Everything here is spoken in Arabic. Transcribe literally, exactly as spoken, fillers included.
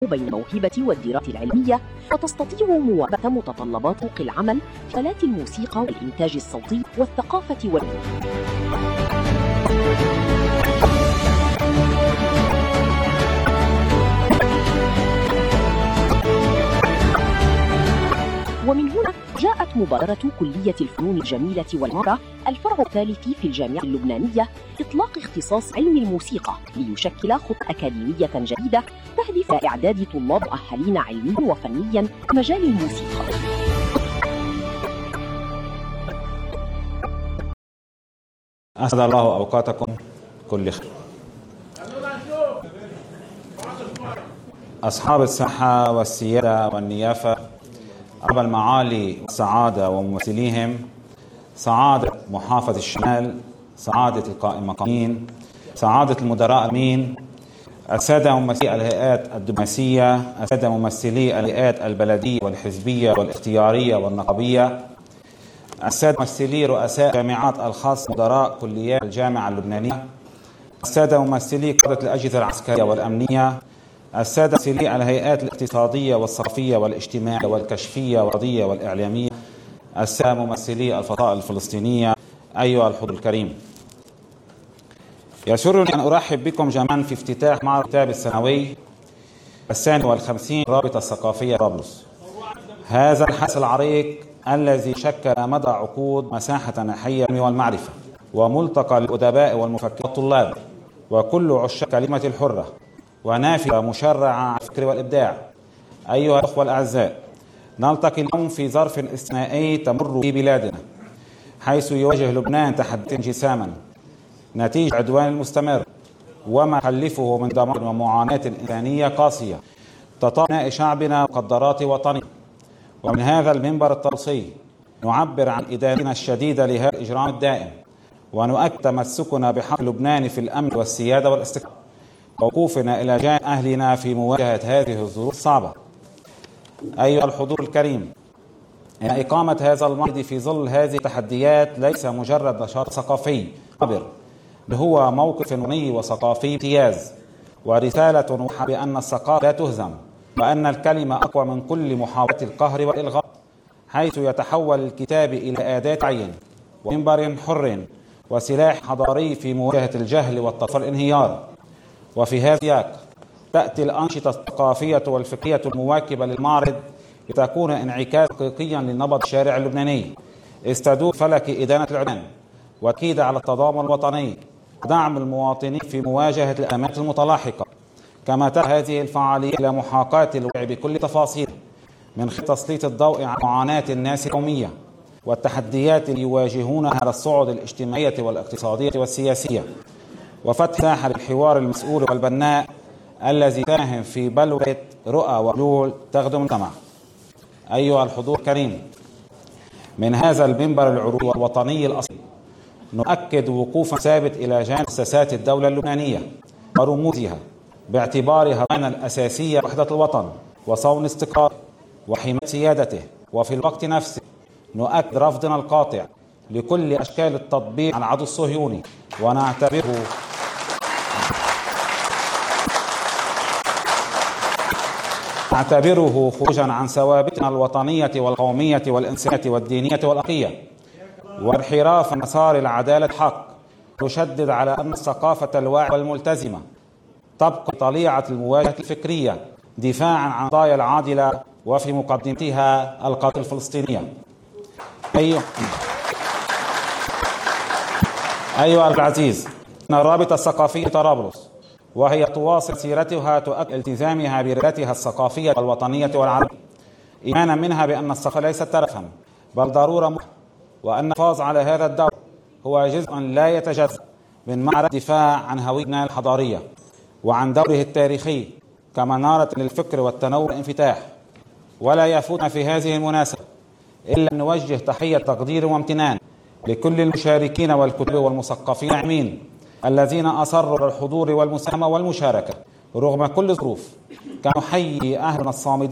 بين الموهبة والدراسة العلمية وتستطيع مواكبة متطلبات سوق العمل في مجالات الموسيقى والإنتاج الصوتي والثقافة وال ومن هنا جاءت مبادرة كلية الفنون الجميلة والعمارة الفرع الثالث في الجامعة اللبنانية إطلاق اختصاص علم الموسيقى ليشكل خطة أكاديمية جديدة تهدف إلى إعداد طلاب مؤهلين علميا وفنيا في مجال الموسيقى. أسعد الله أوقاتكم كل خير. أصحاب الساحة والسيادة والنيافة، أربى المعالي والسعادة وممثليهم، سعادة محافظ الشمال، سعادة القائم مقامين، سعادة المدراء الأمين، السادة ممثلي الهيئات الدبلوماسية، السادة ممثلي الهيئات البلدية والحزبية والاختيارية والنقابية، السادة ممثلي رؤساء الجامعات الخاصة مدراء كليات الجامعة اللبنانية، السادة ممثلي قادة الأجهزة العسكرية والأمنية، السادة ممثلي الهيئات الاقتصادية والثقافية والاجتماعية والكشفية والرياضية والإعلامية، السادة ممثلي الفضاء الفلسطينية، أيها الحضور الكريم، يسرني أن أرحب بكم جميعا في افتتاح معرض الكتاب السنوي الثاني والخمسين الرابطة الثقافية طرابلس. هذا الحدث العريق الذي شكل مدى عقود مساحة ناحية والمعرفة وملتقى للأدباء والمفكرين والطلاب وكل عشاق كلمة الحرة ونافذة مشرعة على الفكر والإبداع. أيها الأخوة الأعزاء، نلتقي اليوم في ظرف استثنائي تمر في بلادنا، حيث يواجه لبنان تحديا جساما نتيجة العدوان المستمر وما يخلفه من دمار ومعاناة إنسانية قاسية تطال شعبنا ومقدرات وطنه. ومن هذا المنبر الطرسي نعبر عن إدانتنا الشديدة لهذا الإجرام الدائم، ونؤكد تمسكنا بحق لبنان في الأمن والسيادة والاستقرار، ووقوفنا إلى جانب أهلنا في مواجهة هذه الظروف الصعبة. أيها الحضور الكريم، إن إقامة هذا المعرض في ظل هذه التحديات ليس مجرد نشاط ثقافي عابر، بل هو موقف فني وثقافي امتياز ورسالة توضح بأن الثقافة لا تهزم، وأن الكلمة أقوى من كل محاولة القهر والإلغاء، حيث يتحول الكتاب إلى أداة عين ومنبر حر وسلاح حضاري في مواجهة الجهل والتطرف والانهيار. وفي هذا السياق تأتي الأنشطة الثقافية والفكرية المواكبة للمعرض لتكون انعكاسا حقيقيا لنبض الشارع اللبناني، استدور فلك إدانة العدوان وأكيد على التضامن الوطني ودعم المواطنين في مواجهة الأزمات المتلاحقة. كما تأتي هذه الفعالية إلى محاكاة الوضع بكل تفاصيله من خلال تسليط الضوء على معاناة الناس اليومية والتحديات اللي يواجهونها على الصعد الاجتماعية والاقتصادية والسياسية، وفتح ساحة الحوار المسؤول والبناء الذي ساهم في بلورة رؤى وحلول تخدم المجتمع. أيها الحضور الكريم، من هذا المنبر العروضي والوطني الأصيل نؤكد وقوفا ثابت إلى جانب مؤسسات الدولة اللبنانية ورموزها، باعتبارها الرهانة الأساسية وحدة الوطن وصون استقراره وحماية سيادته. وفي الوقت نفسه نؤكد رفضنا القاطع لكل أشكال التطبيع على العدو الصهيوني، ونعتبره نعتبره خروجا عن ثوابتنا الوطنية والقومية والإنسانية والدينية والأخلاقية وانحراف مسار العدالة الحق. تشدد على أن الثقافة الواعية والملتزمة تبقى طليعة المواجهة الفكرية دفاعا عن القضايا العادلة وفي مقدمتها القضية الفلسطينية. أيها أيها العزيز، إن الرابطة الثقافية طرابلس وهي تواصل سيرتها تؤكد التزامها برسالتها الثقافية الوطنية والعربية، إيمانا منها بأن الثقافة ليست ترفا بل ضرورة مهمة، وأن الحفاظ على هذا الدور هو جزء لا يتجزأ من معركة الدفاع عن هويتنا الحضارية وعن دوره التاريخي كمنارة للفكر والتنوع والانفتاح. ولا يفوتنا في هذه المناسبة إلا أن نوجه تحية تقدير وامتنان لكل المشاركين والكتاب والمثقفين الناعمين الذين أصروا على الحضور والمساهمة والمشاركة رغم كل الظروف. كما نحيي أهلنا الصامدين